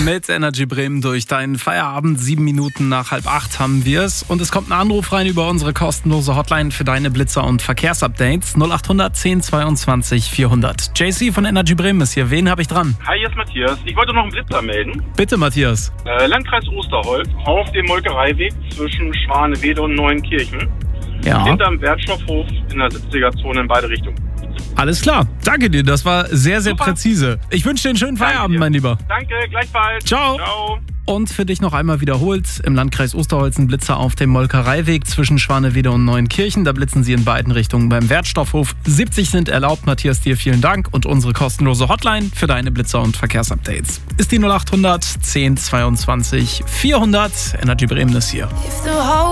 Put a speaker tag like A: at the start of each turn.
A: mit Energy Bremen durch deinen Feierabend. 7 Minuten nach 7:30 haben wir es. Und es kommt ein Anruf rein über unsere kostenlose Hotline für deine Blitzer- und Verkehrsupdates. 0800 10 22 400. JC von Energy Bremen ist hier. Wen habe ich dran?
B: Hi, hier ist Matthias. Ich wollte noch einen Blitzer melden.
A: Bitte, Matthias.
B: Landkreis Osterholz, auf dem Molkereiweg zwischen Schwanewede und Neuenkirchen.
A: Ja.
B: Hinterm Wertstoffhof in der 70er-Zone in beide Richtungen.
A: Alles klar. Danke dir. Das war sehr, sehr
B: Super.
A: präzise. Ich wünsche dir einen schönen Feierabend,
B: dir.
A: mein Lieber.
B: Danke, gleichfalls.
A: Ciao.
B: Ciao.
A: Und für dich noch einmal wiederholt, im Landkreis Osterholz ein Blitzer auf dem Molkereiweg zwischen Schwanewede und Neuenkirchen. Da blitzen sie in beiden Richtungen beim Wertstoffhof. 70 sind erlaubt. Matthias, dir vielen Dank. Und unsere kostenlose Hotline für deine Blitzer- und Verkehrsupdates ist die 0800 10 22 400. Energy Bremen ist hier.